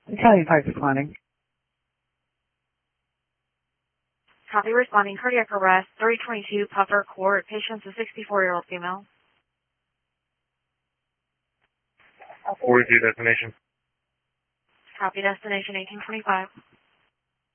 Italian Pipe responding. Copy responding. Cardiac arrest, 322 Puffer Court. Patient's a 64-year-old female. 42 destination. Copy destination 1825.